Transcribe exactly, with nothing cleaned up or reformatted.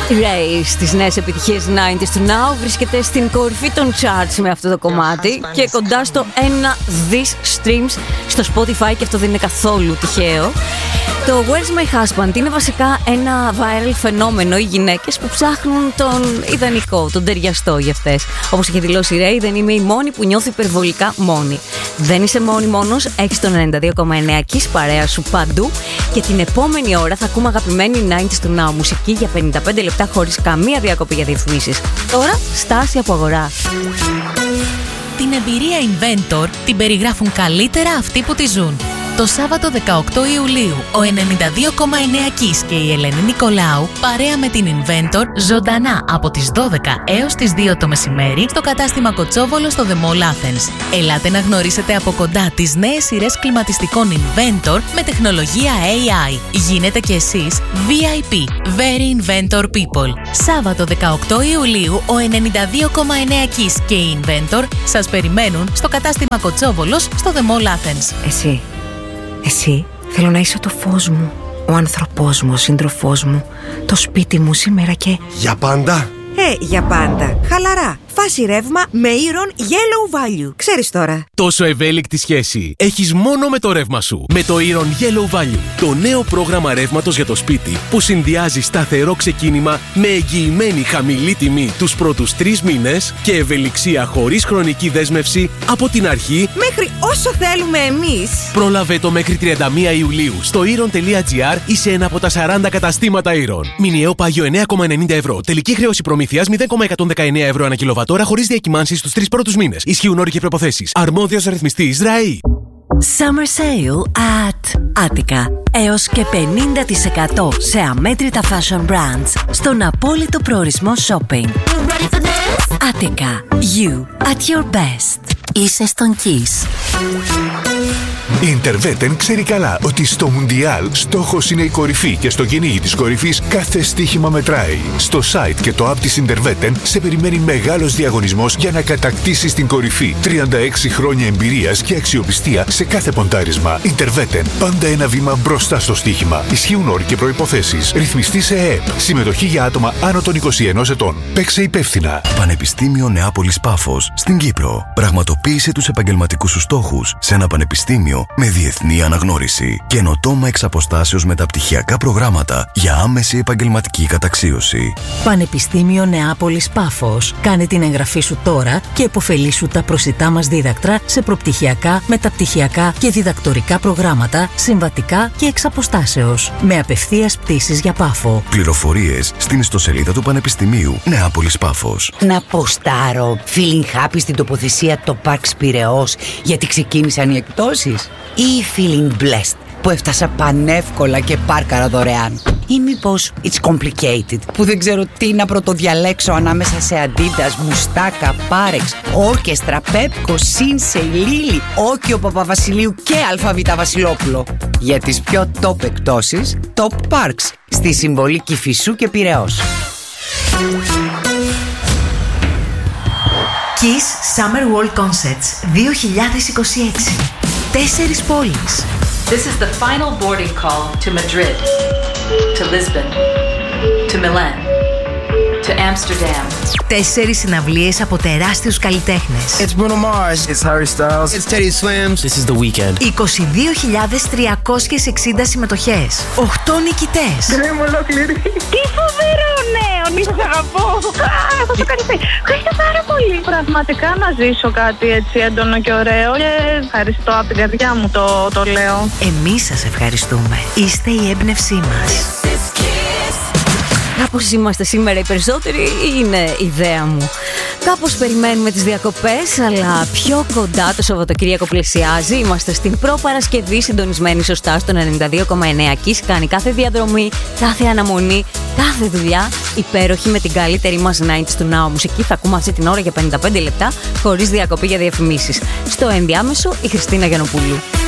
Ray στις νέες επιτυχίες ενενήντα του Now βρίσκεται στην κορυφή των charts με αυτό το κομμάτι και κοντά στο ένα δις streams στο Spotify, και αυτό δεν είναι καθόλου τυχαίο. Το Where's My Husband είναι βασικά ένα viral φαινόμενο. Οι γυναίκες που ψάχνουν τον ιδανικό, τον ταιριαστό για αυτές. Όπως είχε δηλώσει η Ray, δεν είμαι η μόνη που νιώθει υπερβολικά μόνη. Δεν είσαι μόνη μόνος, έχεις τον ενενήντα δύο κόμμα εννέα Kiss παρέα σου παντού. Και την επόμενη ώρα θα ακούμε αγαπημένη ενενήντα του Now μουσική για πενήντα πέντε λεπτά χωρίς καμία διακοπή για διαφημίσεις. Τώρα, στάση από αγορά. Την εμπειρία Inventor την περιγράφουν καλύτερα αυτοί που τη ζουν. Το Σάββατο δεκαοκτώ Ιουλίου, ο ενενήντα δύο κόμμα εννέα Kiss και η Ελένη Νικολάου παρέα με την Inventor ζωντανά από τις δώδεκα έως τις δύο το μεσημέρι στο κατάστημα Κοτσόβολο στο The Mall Athens. Ελάτε να γνωρίσετε από κοντά τις νέες σειρές κλιματιστικών Inventor με τεχνολογία έι άι. Γίνετε κι εσείς βι άι πι, Very Inventor People. Σάββατο δεκαοκτώ Ιουλίου, ο ενενήντα δύο κόμμα εννέα Kiss και η Inventor σας περιμένουν στο κατάστημα Κοτσόβολος στο The Mall Athens. Εσύ. Εσύ θέλω να είσαι το φως μου, ο άνθρωπός μου, ο σύντροφός μου, το σπίτι μου σήμερα και... Για πάντα! Ε, για πάντα. Χαλαρά. Φάση ρεύμα με Iron Yellow Value. Ξέρεις τώρα. Τόσο ευέλικτη σχέση έχεις μόνο με το ρεύμα σου. Με το Iron Yellow Value, το νέο πρόγραμμα ρεύματος για το σπίτι που συνδυάζει σταθερό ξεκίνημα με εγγυημένη χαμηλή τιμή τους πρώτους τρεις μήνες και ευελιξία χωρίς χρονική δέσμευση από την αρχή μέχρι όσο θέλουμε εμείς. Πρόλαβε το μέχρι τριάντα μία Ιουλίου στο iron.gr ή σε ένα από τα σαράντα καταστήματα Iron. Μηνιαίο πάγιο εννέα κόμμα ενενήντα ευρώ. Τελική χρέωση προμήθειας μηδέν κόμμα εκατόν δεκαεννέα ευρώ ανά κιλοβατόρα χωρίς διακυμάνσεις στους τρεις πρώτους μήνες. Ισχύουν όροι και προϋποθέσεις. Αρμόδιος ρυθμιστής ΡΑΗ. Summer Sale at Attica. Έως και πενήντα τοις εκατό σε αμέτρητα fashion brands στον απόλυτο προορισμό shopping. Attica. You at your best. Είσαι στον Kiss. Η Interveten ξέρει καλά ότι στο Μουντιάλ στόχος είναι η κορυφή και στο κυνήγι της κορυφής κάθε στοίχημα μετράει. Στο site και το app της Interveten σε περιμένει μεγάλος διαγωνισμός για να κατακτήσεις την κορυφή. τριάντα έξι χρόνια εμπειρίας και αξιοπιστία σε κάθε ποντάρισμα. Interveten, πάντα ένα βήμα μπροστά στο στοίχημα. Ισχύουν όροι και προϋποθέσεις. Ρυθμιστή σε ΕΕΠ. Συμμετοχή για άτομα άνω των είκοσι ενός ετών. Παίξε υπεύθυνα. Πανεπιστήμιο Νεάπολης Πάφος στην Κύπρο. Πραγματοποίησε τους επαγγελματικούς σου στόχους σε ένα πανεπιστήμιο με διεθνή αναγνώριση. Καινοτόμα εξ αποστάσεως μεταπτυχιακά προγράμματα για άμεση επαγγελματική καταξίωση. Πανεπιστήμιο Νεάπολης Πάφος. Κάνε την εγγραφή σου τώρα και επωφελήσου τα προσιτά μας δίδακτρα σε προπτυχιακά, μεταπτυχιακά και διδακτορικά προγράμματα, συμβατικά και εξ αποστάσεως. Με απευθείας πτήσεις για Πάφο. Πληροφορίες στην ιστοσελίδα του Πανεπιστημίου Νεάπολης Πάφος. Να ποστάρω feeling happy στην τοποθεσία το Parks Πειραιώς γιατί ξεκίνησαν οι εκπτώσεις, ή feeling blessed που έφτασα πανεύκολα και πάρκαρα δωρεάν, ή μήπως it's complicated που δεν ξέρω τι να πρωτοδιαλέξω ανάμεσα σε Adidas, Μουστάκα, Πάρεξ, Όρκεστρα, Πέπκο, Σίνσεϊ, Λίλι, Όκιο Παπαβασιλείου και Αλφαβήτα Βασιλόπουλο. Για τις πιο top εκπτώσεις, Top Parks στη Συμβολή Κηφισού και Πειραιώς. Kiss Summer World Concerts δύο χιλιάδες είκοσι έξι. Τέσσερις πόλεις. This is the final boarding call to Madrid, to Lisbon, to Milan, to Amsterdam. Τέσσερις συναυλίες από τεράστιους καλλιτέχνες. It's Bruno Mars. It's Harry Styles. It's Teddy Swims. This is The Weeknd. είκοσι δύο χιλιάδες τριακόσιες εξήντα συμμετοχές. οκτώ νικητές. Γκρέμ ολόκληρη. Τι φοβερό νέο. Μη σας αγαπώ. Πόσο καλή. Ευχαριστώ πάρα πολύ. Πραγματικά να ζήσω κάτι έτσι έντονο και ωραίο. Και ευχαριστώ από την καρδιά μου το, το λέω. Εμείς σας ευχαριστούμε. Είστε η έμπνευσή μας. Κάπως είμαστε σήμερα οι περισσότεροι, είναι ιδέα μου. Κάπως περιμένουμε τις διακοπές, αλλά πιο κοντά το Σαββατοκύριακο πλησιάζει. Είμαστε στην προπαρασκευή συντονισμένοι σωστά στον ενενήντα δύο κόμμα εννέα Kiss. Κάνει κάθε διαδρομή, κάθε αναμονή, κάθε δουλειά υπέροχη με την καλύτερη μας ενενήντα του Now μουσική. Θα ακούμε αυτή την ώρα για πενήντα πέντε λεπτά χωρίς διακοπή για διαφημίσεις. Στο ενδιάμεσο η Χριστίνα Γιαννοπούλου.